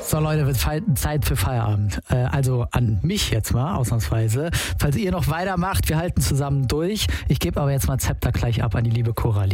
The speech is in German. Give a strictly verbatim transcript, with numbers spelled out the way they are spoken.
So Leute, wird Fe- Zeit für Feierabend. Äh, also an mich jetzt mal, ausnahmsweise. Falls ihr noch weitermacht, wir halten zusammen durch. Ich gebe aber jetzt mal Zepter gleich ab an die liebe Coralie.